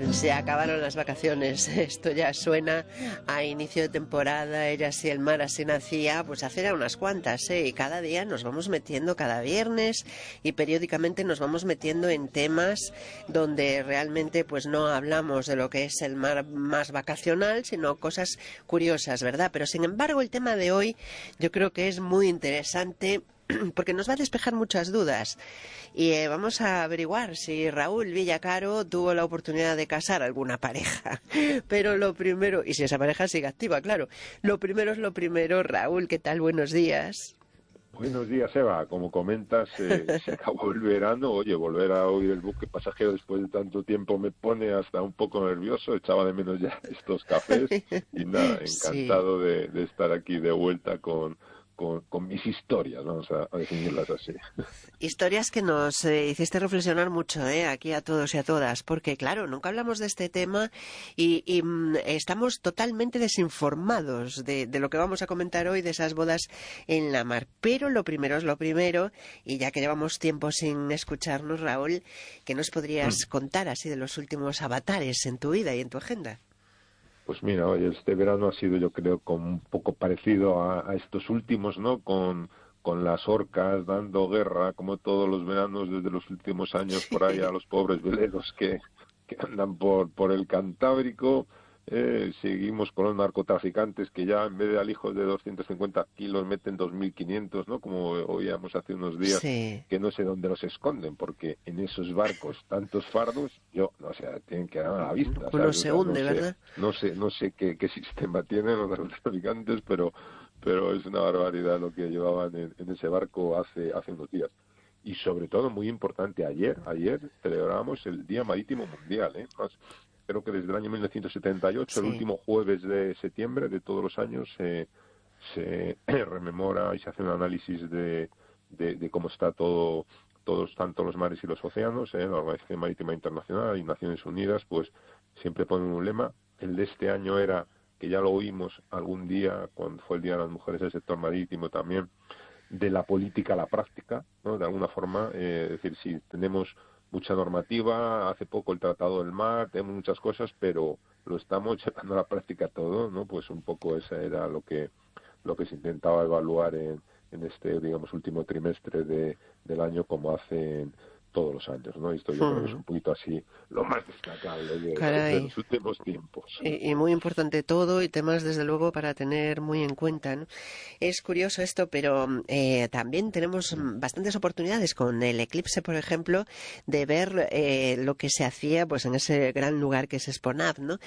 Se acabaron las vacaciones, esto ya suena a inicio de temporada, Ella sí el mar así nacía, pues hace ya unas cuantas, y cada día nos vamos metiendo, cada viernes y periódicamente nos vamos metiendo en temas donde realmente pues no hablamos de lo que es el mar más vacacional, sino cosas curiosas, ¿verdad? Pero sin embargo el tema de hoy yo creo que es muy interesante porque nos va a despejar muchas dudas y vamos a averiguar si Raúl Villacaro tuvo la oportunidad de casar alguna pareja. Pero lo primero, y si esa pareja sigue activa, claro, lo primero es lo primero. Raúl, ¿qué tal? Buenos días. Buenos días, Eva. Como comentas, se acabó el verano. Oye, volver a oír el buque pasajero después de tanto tiempo me pone hasta un poco nervioso. Echaba de menos ya estos cafés. Y nada, Sí. encantado de estar aquí de vuelta con mis historias, vamos a definirlas así. Historias que nos hiciste reflexionar mucho, aquí a todos y a todas, porque claro, nunca hablamos de este tema y estamos totalmente desinformados de lo que vamos a comentar hoy, de esas bodas en la mar. Pero lo primero es lo primero, y ya que llevamos tiempo sin escucharnos, Raúl, ¿qué nos podrías contar así de los últimos avatares en tu vida y en tu agenda? Pues mira, oye, este verano ha sido, yo creo, como un poco parecido a estos últimos, ¿no? Con las orcas dando guerra, como todos los veranos desde los últimos años por ahí a los pobres veleros que andan por el Cantábrico. Seguimos con los narcotraficantes que ya en vez de alijos de 250 kilos meten 2.500, ¿no? Como oíamos hace unos días, Sí, que no sé dónde los esconden, porque en esos barcos tantos fardos, o sea, tienen que dar a la vista, uno ¿sabes? O se sea, no hunde, sé, ¿verdad? no sé qué sistema tienen los narcotraficantes, pero es una barbaridad lo que llevaban en ese barco hace unos días. Y sobre todo, muy importante, ayer celebramos el Día Marítimo Mundial, ¿eh? Creo que desde el año 1978, el Sí. último jueves de septiembre de todos los años, se rememora y se hace un análisis de cómo está todos, tanto los mares y los océanos. La Organización Marítima Internacional y Naciones Unidas, pues siempre ponen un lema. El de este año era, que ya lo oímos algún día, cuando fue el Día de las Mujeres del Sector Marítimo también, de la política a la práctica, ¿no? De alguna forma, es decir, si tenemos mucha normativa, hace poco el Tratado del Mar, tenemos muchas cosas, pero lo estamos llevando a la práctica todo, ¿no? Pues un poco esa era lo que se intentaba evaluar en este, digamos, último trimestre del año, como hacen todos los años, ¿no? Y esto yo creo que es un poquito así lo más destacable de Caray. los últimos tiempos. Y muy importante todo y temas desde luego para tener muy en cuenta, ¿no? Es curioso esto, pero también tenemos bastantes oportunidades con el eclipse, por ejemplo, de ver lo que se hacía pues en ese gran lugar que es Exponav, ¿no?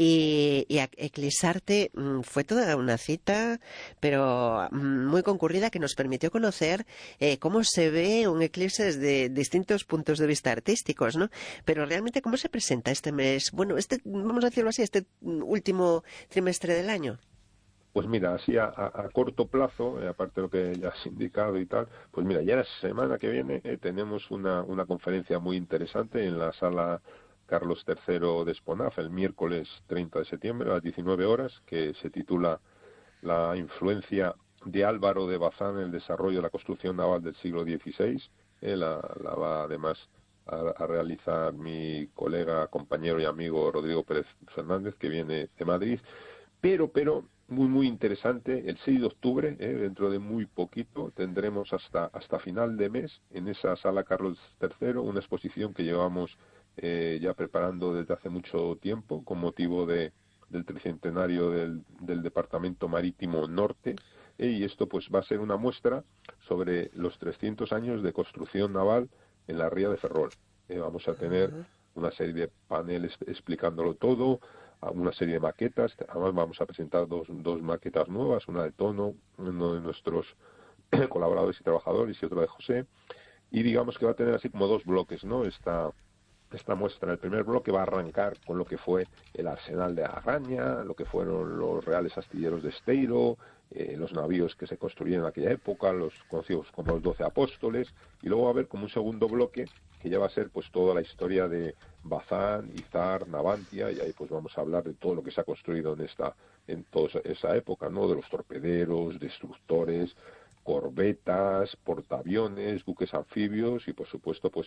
Y Eclipsarte fue toda una cita, pero muy concurrida, que nos permitió conocer cómo se ve un eclipse desde distintos puntos de vista artísticos, ¿no? Pero realmente, ¿cómo se presenta este mes? Bueno, vamos a decirlo así, este último trimestre del año. Pues mira, así a corto plazo, aparte de lo que ya has indicado y tal, pues mira, ya la semana que viene tenemos una conferencia muy interesante en la sala Carlos III de Esponaf, el miércoles 30 de septiembre a las 19 horas, que se titula La influencia de Álvaro de Bazán en el desarrollo de la construcción naval del siglo XVI. La va además a realizar mi colega, compañero y amigo Rodrigo Pérez Fernández, que viene de Madrid. Pero, muy interesante, el 6 de octubre, dentro de muy poquito, tendremos hasta final de mes, en esa sala Carlos III, una exposición que llevamos ya preparando desde hace mucho tiempo, con motivo del tricentenario del Departamento Marítimo Norte, y esto pues va a ser una muestra sobre los 300 años de construcción naval en la ría de Ferrol. Vamos a tener una serie de paneles explicándolo todo, a una serie de maquetas. Además vamos a presentar dos maquetas nuevas, una de Tono, uno de nuestros colaboradores y trabajadores, y otro de José. Y digamos que va a tener así como dos bloques, ¿no? Esta muestra. El primer bloque va a arrancar con lo que fue el arsenal de Arraña, lo que fueron los reales astilleros de Esteiro, los navíos que se construyeron en aquella época, los conocidos como los 12 apóstoles, y luego va a haber como un segundo bloque que ya va a ser pues toda la historia de Bazán, Izar, Navantia, y ahí pues vamos a hablar de todo lo que se ha construido en toda esa época, ¿no? De los torpederos, destructores, corbetas, portaaviones, buques anfibios y por supuesto pues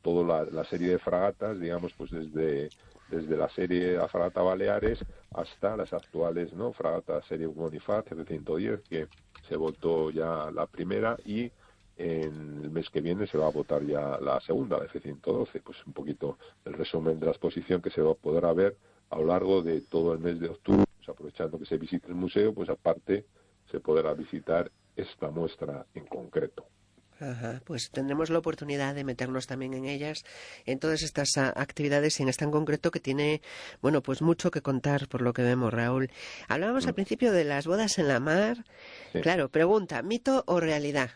toda la serie de fragatas, digamos, pues desde la serie la fragata Baleares hasta las actuales, ¿no? Fragata serie Bonifaz, F-110, que se votó ya la primera, y en el mes que viene se va a votar ya la segunda, la F-112. Pues un poquito el resumen de la exposición que se va a poder ver a lo largo de todo el mes de octubre. Pues aprovechando que se visite el museo, pues aparte se podrá visitar esta muestra en concreto. Ajá, pues tendremos la oportunidad de meternos también en ellas, en todas estas actividades y en esta en concreto que tiene, bueno, pues mucho que contar por lo que vemos, Raúl. Hablábamos al principio de las bodas en la mar. Sí. Claro, pregunta, ¿mito o realidad?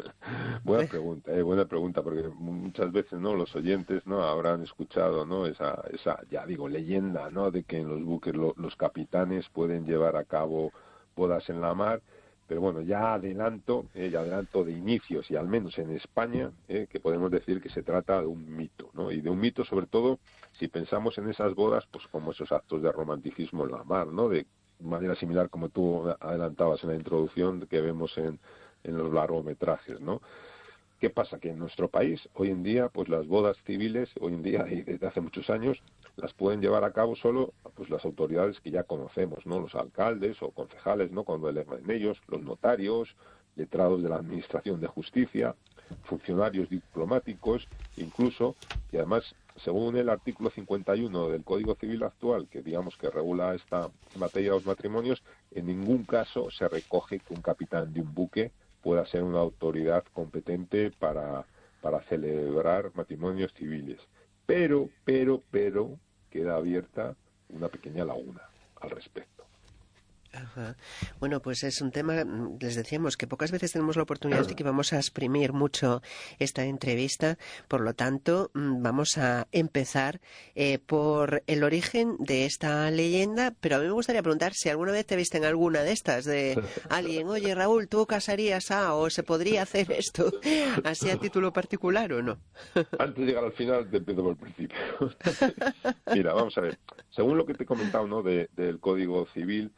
Buena pregunta, porque muchas veces, ¿no?, los oyentes, ¿no?, habrán escuchado, ¿no?, esa ya digo, leyenda, ¿no?, de que en los buques los capitanes pueden llevar a cabo bodas en la mar. Pero bueno, ya adelanto de inicios, y al menos en España, que podemos decir que se trata de un mito, ¿no? Y de un mito sobre todo si pensamos en esas bodas, pues como esos actos de romanticismo en la mar, ¿no?, de manera similar como tú adelantabas en la introducción que vemos en los largometrajes, ¿no? ¿Qué pasa? Que en nuestro país, hoy en día, pues las bodas civiles, hoy en día y desde hace muchos años, las pueden llevar a cabo solo pues las autoridades que ya conocemos, ¿no? Los alcaldes o concejales, ¿no?, cuando elevan ellos, los notarios, letrados de la Administración de Justicia, funcionarios diplomáticos, incluso, y además, según el artículo 51 del Código Civil actual, que digamos que regula esta materia de los matrimonios, en ningún caso se recoge que un capitán de un buque pueda ser una autoridad competente para celebrar matrimonios civiles. Pero, queda abierta una pequeña laguna al respecto. Ajá. Bueno, pues es un tema, les decíamos que pocas veces tenemos la oportunidad y que vamos a exprimir mucho esta entrevista. Por lo tanto, vamos a empezar por el origen de esta leyenda, pero a mí me gustaría preguntar si alguna vez te viste en alguna de estas, de alguien, oye Raúl, ¿tú casarías o se podría hacer esto así a título particular o no? Antes de llegar al final, te empiezo por el principio. Mira, vamos a ver. Según lo que te he comentado, ¿no?, del Código Civil,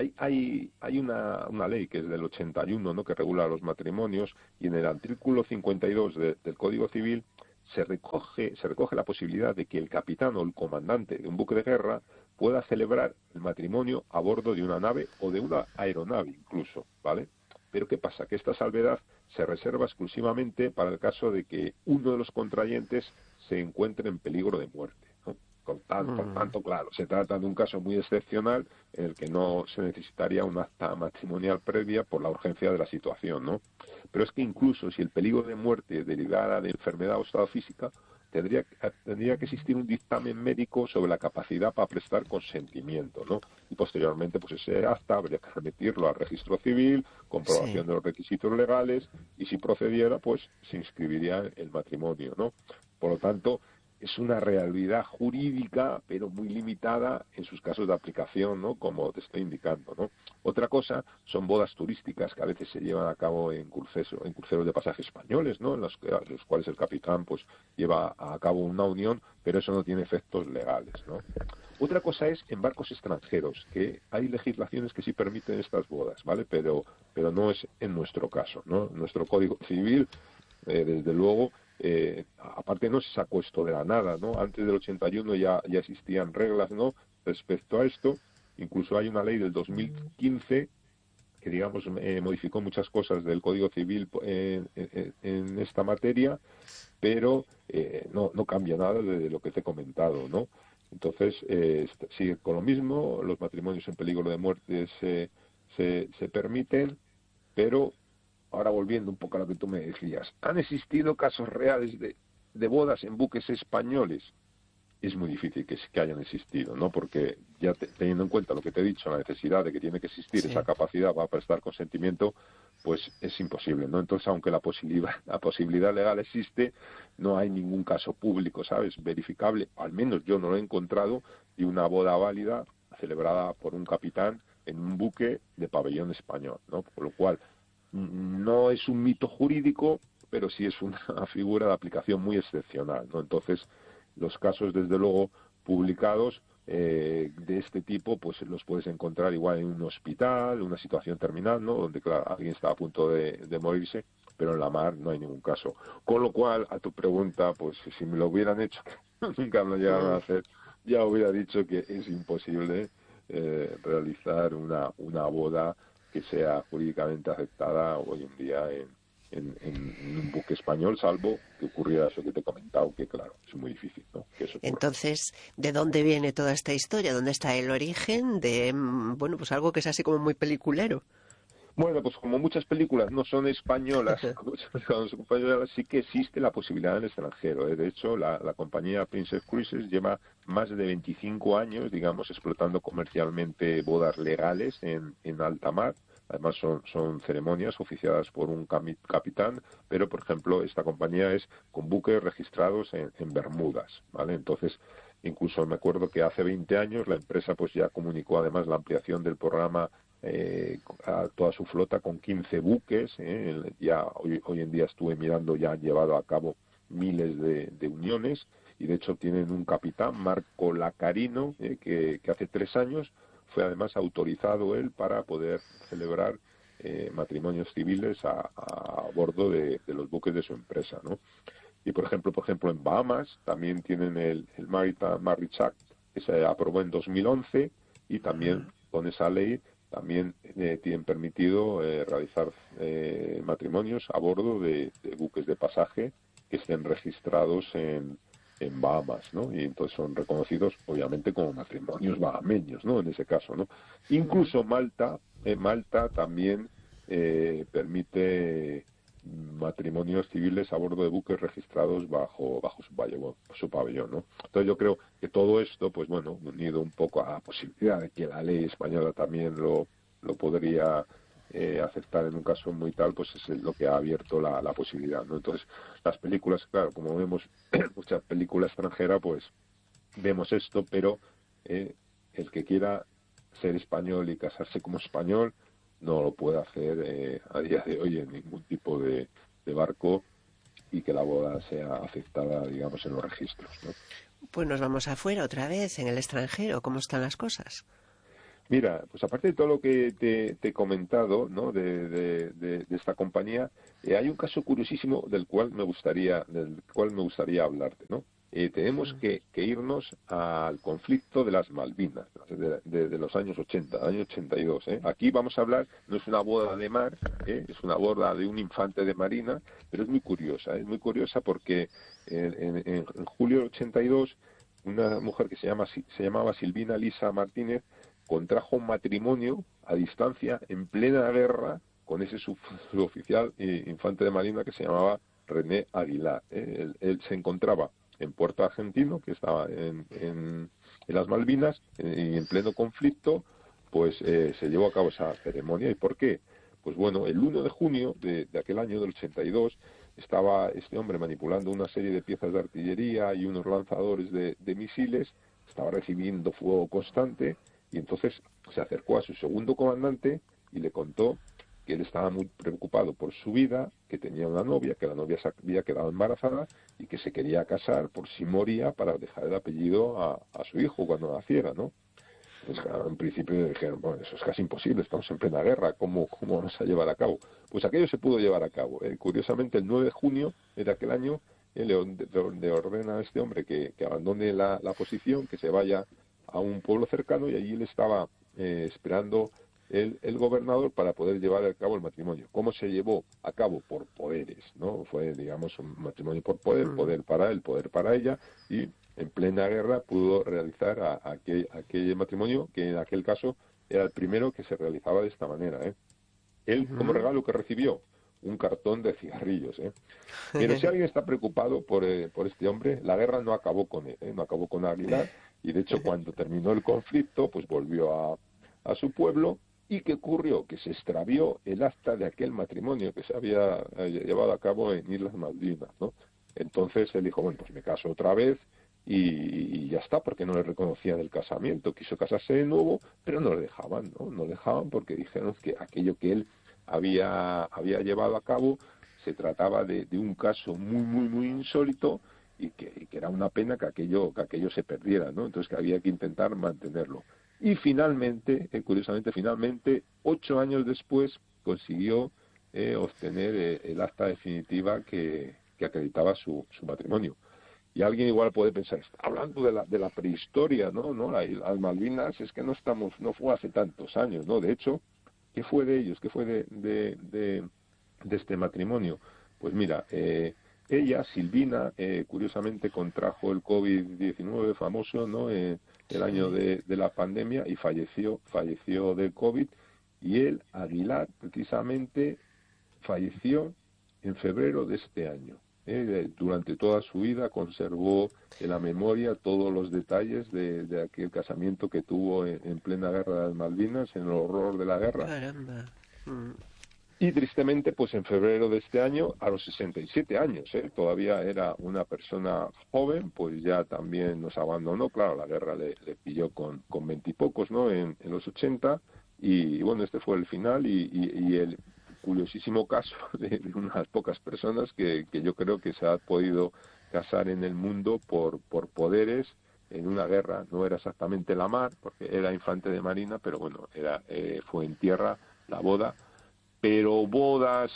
hay una ley que es del 81, ¿no?, que regula los matrimonios, y en el artículo 52 del Código Civil se recoge la posibilidad de que el capitán o el comandante de un buque de guerra pueda celebrar el matrimonio a bordo de una nave o de una aeronave incluso, ¿vale? Pero ¿qué pasa? Que esta salvedad se reserva exclusivamente para el caso de que uno de los contrayentes se encuentre en peligro de muerte, ¿no? Por tanto, claro, se trata de un caso muy excepcional en el que no se necesitaría un acta matrimonial previa por la urgencia de la situación, ¿no? Pero es que incluso si el peligro de muerte derivara de enfermedad o estado física, tendría que existir un dictamen médico sobre la capacidad para prestar consentimiento, ¿no? Y posteriormente, pues ese acta habría que remitirlo al registro civil, comprobación Sí. de los requisitos legales, y si procediera, pues se inscribiría el matrimonio, ¿no? Por lo tanto, es una realidad jurídica, pero muy limitada en sus casos de aplicación, ¿no?, como te estoy indicando, ¿no? Otra cosa son bodas turísticas que a veces se llevan a cabo en cruceros de pasaje españoles, ¿no?, en los cuales el capitán pues lleva a cabo una unión, pero eso no tiene efectos legales, ¿no? Otra cosa es en barcos extranjeros, que hay legislaciones que sí permiten estas bodas, ¿vale? Pero no es en nuestro caso, ¿no? En nuestro Código Civil, desde luego, aparte no se sacó esto de la nada, ¿no? Antes del 81 ya existían reglas, ¿no?, respecto a esto. Incluso hay una ley del 2015 que, digamos, modificó muchas cosas del Código Civil en esta materia, pero no cambia nada de lo que te he comentado, ¿no? Entonces, sigue con lo mismo, los matrimonios en peligro de muerte se permiten, pero ahora volviendo un poco a lo que tú me decías, ¿han existido casos reales de bodas en buques españoles? Es muy difícil que hayan existido, ¿no? Porque ya teniendo en cuenta lo que te he dicho, la necesidad de que tiene que existir esa Sí. capacidad para prestar consentimiento, pues es imposible, ¿no? Entonces, aunque la posibilidad legal existe, no hay ningún caso público, ¿sabes?, verificable, al menos yo no lo he encontrado, de una boda válida celebrada por un capitán en un buque de pabellón español, ¿no? Por lo cual, no es un mito jurídico, pero sí es una figura de aplicación muy excepcional, ¿no? Entonces, los casos, desde luego, publicados de este tipo, pues los puedes encontrar igual en un hospital, una situación terminal, ¿no? Donde, claro, alguien está a punto de morirse, pero en la mar no hay ningún caso. Con lo cual, a tu pregunta, pues si me lo hubieran hecho, nunca me lo llegaron a hacer, ya hubiera dicho que es imposible realizar una boda que sea jurídicamente aceptada hoy en día en un buque español, salvo que ocurriera eso que te he comentado, que claro, es muy difícil, ¿no? Que eso ocurra. Entonces, ¿de dónde viene toda esta historia? ¿Dónde está el origen de, bueno, pues algo que es así como muy peliculero? Bueno, pues como muchas películas no son españolas, cuando son españolas sí que existe la posibilidad en el extranjero. De hecho, la compañía Princess Cruises lleva más de 25 años, digamos, explotando comercialmente bodas legales en alta mar. Además son ceremonias oficiadas por un capitán, pero por ejemplo esta compañía es con buques registrados en Bermudas, ¿vale? Entonces, incluso me acuerdo que hace 20 años la empresa pues ya comunicó además la ampliación del programa a toda su flota con 15 buques. Ya hoy en día estuve mirando, ya han llevado a cabo miles de uniones y de hecho tienen un capitán, Marco Lacarino, que hace 3 años fue además autorizado él para poder celebrar matrimonios civiles a bordo de los buques de su empresa, ¿no? Y por ejemplo en Bahamas también tienen el Maritime Marriage Act, que se aprobó en 2011 y también con esa ley también tienen permitido realizar matrimonios a bordo de buques de pasaje que estén registrados en Bahamas, ¿no? Y entonces son reconocidos, obviamente, como matrimonios bahameños, ¿no? En ese caso, ¿no? Incluso Malta también permite matrimonios civiles a bordo de buques registrados bajo su pabellón, ¿no? Entonces yo creo que todo esto, pues bueno, unido un poco a la posibilidad de que la ley española también lo podría aceptar en un caso muy tal, pues es lo que ha abierto la posibilidad, ¿no? Entonces, las películas, claro, como vemos mucha película extranjera, pues vemos esto, pero el que quiera ser español y casarse como español no lo puede hacer a día de hoy en ningún tipo de barco y que la boda sea aceptada, digamos, en los registros, ¿no? Pues nos vamos afuera otra vez, en el extranjero. ¿Cómo están las cosas? Mira, pues aparte de todo lo que te he comentado, ¿no? de esta compañía, hay un caso curiosísimo del cual me gustaría hablarte, ¿no? Tenemos que irnos al conflicto de las Malvinas, de los años 80, año 82. Aquí vamos a hablar, no es una boda de mar, es una boda de un infante de marina, pero es muy curiosa porque en julio del 82 una mujer que se llamaba Silvina Lisa Martínez contrajo un matrimonio a distancia en plena guerra con ese suboficial infante de marina que se llamaba René Aguilar. Él se encontraba en Puerto Argentino, que estaba en las Malvinas, y en pleno conflicto, pues se llevó a cabo esa ceremonia. ¿Y por qué? Pues bueno, el 1 de junio de aquel año del 82 estaba este hombre manipulando una serie de piezas de artillería y unos lanzadores de misiles, estaba recibiendo fuego constante, y entonces se acercó a su segundo comandante y le contó que él estaba muy preocupado por su vida, que tenía una novia, que la novia se había quedado embarazada y que se quería casar por si moría para dejar el apellido a su hijo cuando naciera, ¿no? Pues claro, en principio dijeron, bueno, eso es casi imposible, estamos en plena guerra, ¿cómo vamos a llevar a cabo? Pues aquello se pudo llevar a cabo. Curiosamente, el 9 de junio de aquel año, le ordena a este hombre que abandone la posición, que se vaya a un pueblo cercano, y allí él estaba esperando el gobernador para poder llevar a cabo el matrimonio. ¿Cómo se llevó a cabo? Por poderes, ¿no? Fue, digamos, un matrimonio por poder para él, poder para ella, y en plena guerra pudo realizar aquel matrimonio, que en aquel caso era el primero que se realizaba de esta manera, ¿eh? Él, como regalo que recibió, un cartón de cigarrillos, ¿eh? Pero si alguien está preocupado por este hombre, la guerra no acabó con él, ¿eh? No acabó con Aguilar, y de hecho cuando terminó el conflicto, pues volvió a su pueblo. ¿Y qué ocurrió? Que se extravió el acta de aquel matrimonio que se había llevado a cabo en Islas Malvinas, ¿no? Entonces él dijo, bueno, pues me caso otra vez y ya está, porque no le reconocían el casamiento. Quiso casarse de nuevo, pero no le dejaban, ¿no? No le dejaban porque dijeron que aquello que él había llevado a cabo se trataba de un caso muy, muy, muy insólito, que era una pena que aquello se perdiera, ¿no? Entonces que había que intentar mantenerlo. Y finalmente, curiosamente, 8 años después consiguió obtener el acta definitiva que acreditaba su matrimonio. Y alguien igual puede pensar, está hablando de la prehistoria, ¿no? Las Malvinas es que no fue hace tantos años, ¿no? De hecho, ¿qué fue de ellos? ¿Qué fue de este matrimonio? Pues mira, ella, Silvina, curiosamente contrajo el COVID-19 famoso, ¿no? El año de la pandemia y falleció del COVID. Y él, Aguilar, precisamente, falleció en febrero de este año. Durante toda su vida conservó en la memoria todos los detalles de aquel casamiento que tuvo en plena guerra de las Malvinas, en el horror de la guerra. Caramba. Y tristemente, pues en febrero de este año, a los 67 años, todavía era una persona joven, pues ya también nos abandonó. Claro, la guerra le pilló con 20 y pocos, ¿no? En los 80, y bueno, este fue el final y el curiosísimo caso de unas pocas personas que yo creo que se ha podido casar en el mundo por poderes en una guerra. No era exactamente la mar, porque era infante de marina, pero bueno, fue en tierra la boda. Pero bodas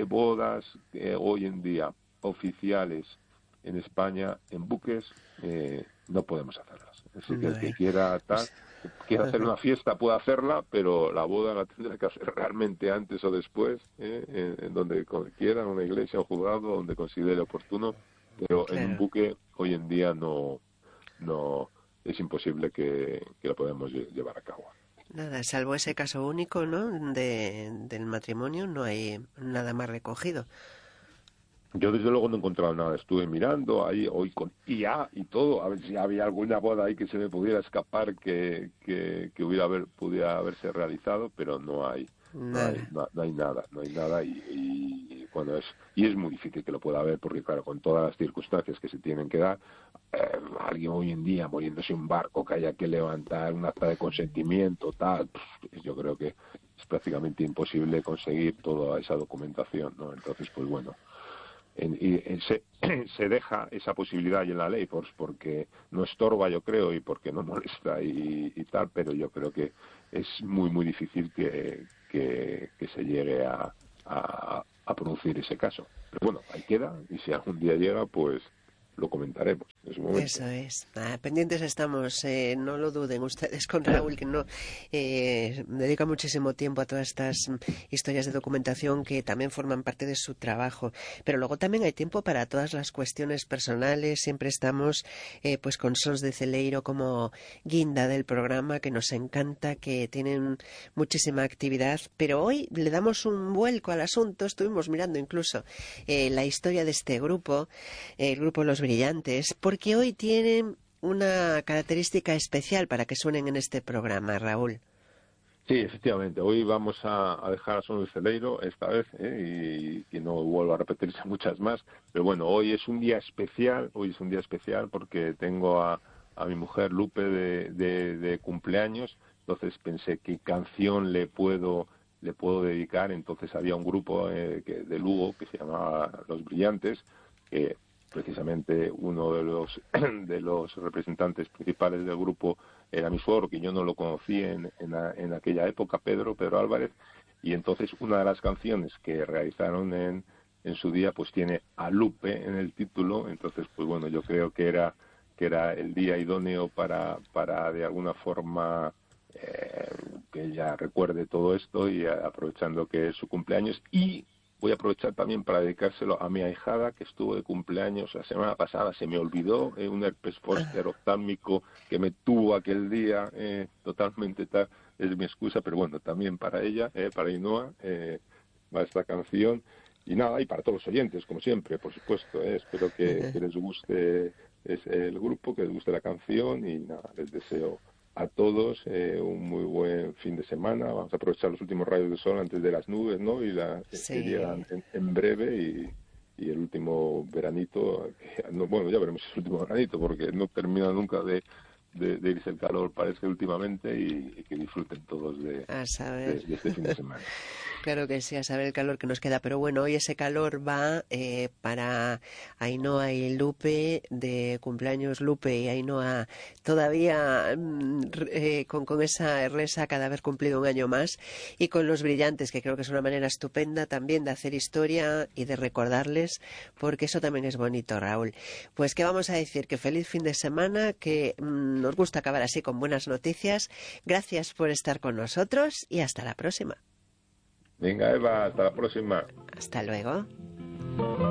hoy en día oficiales en España, en buques, no podemos hacerlas. Así que el que quiera hacer una fiesta puede hacerla, pero la boda la tendrá que hacer realmente antes o después, en donde quiera, en una iglesia o juzgado, donde considere oportuno. Pero en un buque hoy en día no es imposible que lo podamos llevar a cabo. Nada, salvo ese caso único, ¿no? Del matrimonio, no hay nada más recogido. Yo desde luego no he encontrado nada. Estuve mirando ahí hoy con IA y todo, a ver si había alguna boda ahí que se me pudiera escapar que pudiera haberse realizado, pero no hay nada y cuando es muy difícil que lo pueda haber, porque claro, con todas las circunstancias que se tienen que dar, alguien hoy en día muriéndose en un barco, que haya que levantar un acta de consentimiento, tal, yo creo que es prácticamente imposible conseguir toda esa documentación, ¿no? Entonces, pues bueno, se deja esa posibilidad ahí en la ley, pues porque no estorba, yo creo, y porque no molesta y tal, pero yo creo que es muy muy difícil que se llegue a producir ese caso. Pero bueno, ahí queda, y si algún día llega, pues lo comentaremos en su momento. Eso es. Pendientes estamos, no lo duden ustedes con Raúl, que no dedica muchísimo tiempo a todas estas historias de documentación que también forman parte de su trabajo. Pero luego también hay tiempo para todas las cuestiones personales. Siempre estamos pues con Sons de Celeiro como guinda del programa, que nos encanta, que tienen muchísima actividad. Pero hoy le damos un vuelco al asunto. Estuvimos mirando incluso la historia de este grupo, el grupo Los Brillantes, porque hoy tienen una característica especial para que suenen en este programa, Raúl. Sí, efectivamente. Hoy vamos a dejar a Sons de Celeiro esta vez, y que no vuelva a repetirse muchas más. Pero bueno, hoy es un día especial. Porque tengo a mi mujer Lupe de cumpleaños. Entonces pensé qué canción le puedo dedicar. Entonces había un grupo de Lugo que se llamaba Los Brillantes, que precisamente uno de los representantes principales del grupo era mi suegro, que yo no lo conocí en aquella época, Pedro Álvarez, y entonces una de las canciones que realizaron en su día pues tiene a Lupe en el título. Entonces pues bueno, yo creo que era el día idóneo para de alguna forma que ella recuerde todo esto, y aprovechando que es su cumpleaños. Y voy a aprovechar también para dedicárselo a mi ahijada, que estuvo de cumpleaños la semana pasada. Se me olvidó un herpes zóster oftálmico que me tuvo aquel día, totalmente tal. Es mi excusa, pero bueno, también para ella, para Ainhoa, va esta canción. Y nada, y para todos los oyentes, como siempre, por supuesto. Espero que les guste el grupo, que les guste la canción, y nada, les deseo a todos un muy buen fin de semana. Vamos a aprovechar los últimos rayos de sol antes de las nubes, ¿no? Y Sí. que llegan en breve, y el último veranito, bueno, ya veremos si es el último veranito, porque no termina nunca de irse el calor, parece, últimamente, y que disfruten todos de este fin de semana. Claro que sí, a saber el calor que nos queda. Pero bueno, hoy ese calor va para Ainhoa y Lupe, de cumpleaños Lupe y Ainhoa, todavía con esa resaca de haber cumplido un año más, y con los brillantes, que creo que es una manera estupenda también de hacer historia y de recordarles, porque eso también es bonito, Raúl. Pues, ¿qué vamos a decir? Que feliz fin de semana, que nos gusta acabar así con buenas noticias. Gracias por estar con nosotros y hasta la próxima. Venga, Eva, hasta la próxima. Hasta luego.